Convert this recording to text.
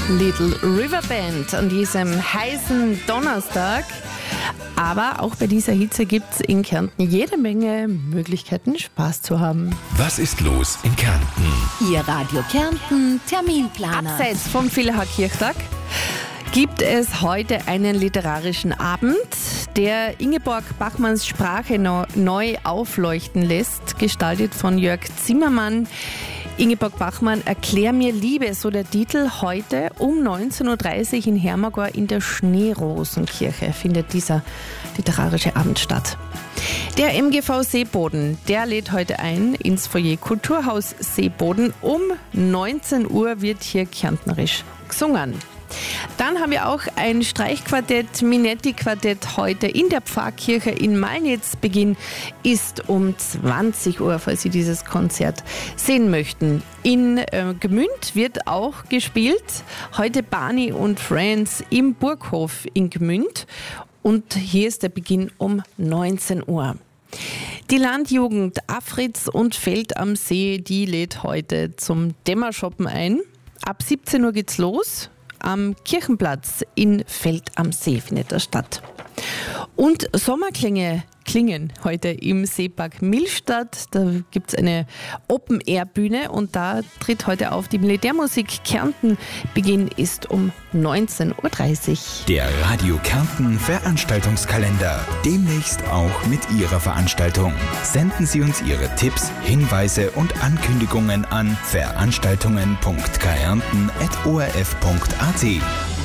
Little River Band an diesem heißen Donnerstag. Aber auch bei dieser Hitze gibt es in Kärnten jede Menge Möglichkeiten, Spaß zu haben. Was ist los in Kärnten? Ihr Radio Kärnten Terminplaner. Abseits vom Villachar-Kirchtag gibt es heute einen literarischen Abend, der Ingeborg Bachmanns Sprache neu aufleuchten lässt, gestaltet von Jörg Zimmermann. Ingeborg Bachmann, Erklär mir Liebe, so der Titel. Heute um 19.30 Uhr in Hermagor in der Schneerosenkirche findet dieser literarische Abend statt. Der MGV Seeboden, der lädt heute ein ins Foyer Kulturhaus Seeboden. Um 19 Uhr wird hier kärntnerisch gesungen. Dann haben wir auch ein Streichquartett, Minetti-Quartett heute in der Pfarrkirche in Malnitz. Beginn ist um 20 Uhr, falls Sie dieses Konzert sehen möchten. In Gmünd wird auch gespielt. Heute Barney und Friends im Burghof in Gmünd. Und hier ist der Beginn um 19 Uhr. Die Landjugend Afritz und Feld am See, die lädt heute zum Dämmershoppen ein. Ab 17 Uhr geht's los. Am Kirchenplatz in Feld am See findet das statt. Und Sommerklänge klingen heute im Seepark Millstatt. Da gibt es eine Open-Air-Bühne und da tritt heute auf die Militärmusik Kärnten. Beginn ist um 19.30 Uhr. Der Radio Kärnten Veranstaltungskalender. Demnächst auch mit Ihrer Veranstaltung. Senden Sie uns Ihre Tipps, Hinweise und Ankündigungen an veranstaltungen.kärnten@orf.at.